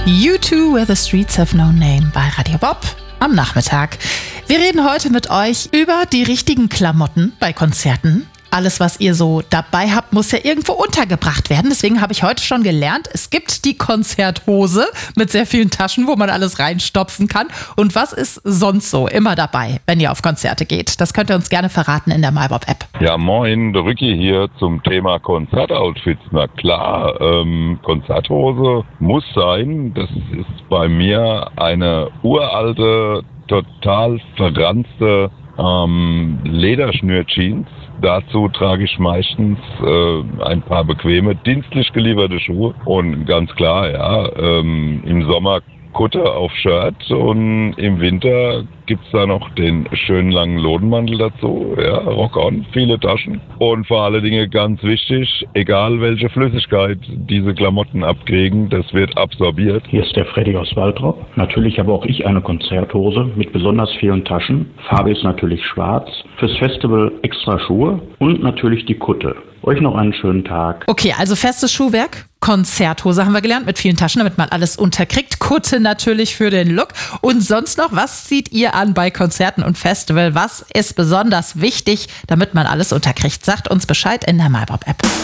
U2 Where the Streets Have No Name bei Radio Bob am Nachmittag. Wir reden heute mit euch über die richtigen Klamotten bei Konzerten. Alles, was ihr so dabei habt, muss ja irgendwo untergebracht werden. Deswegen habe ich heute schon gelernt, es gibt die Konzerthose mit sehr vielen Taschen, wo man alles reinstopfen kann. Und was ist sonst so immer dabei, wenn ihr auf Konzerte geht? Das könnt ihr uns gerne verraten in der MyBob-App. Ja, moin, der Rücki hier zum Thema Konzertoutfits. Na klar, Konzerthose muss sein. Das ist bei mir eine uralte, total verranzte Lederschnürjeans. Dazu trage ich meistens ein paar bequeme, dienstlich gelieferte Schuhe und ganz klar, ja, im Sommer Kutte auf Shirt und im Winter gibt's da noch den schönen langen Lodenmantel dazu, ja, Rock-on, viele Taschen und vor allen Dingen ganz wichtig, egal welche Flüssigkeit diese Klamotten abkriegen, das wird absorbiert. Hier ist der Freddy aus Waltrop. Natürlich habe auch ich eine Konzerthose mit besonders vielen Taschen. Farbe ist natürlich schwarz. Fürs Festival extra Schuhe und natürlich die Kutte. Euch noch einen schönen Tag. Okay, also festes Schuhwerk, Konzerthose haben wir gelernt, mit vielen Taschen, damit man alles unterkriegt. Kutte natürlich für den Look. Und sonst noch, was zieht ihr an bei Konzerten und Festival? Was ist besonders wichtig, damit man alles unterkriegt? Sagt uns Bescheid in der MyBob-App.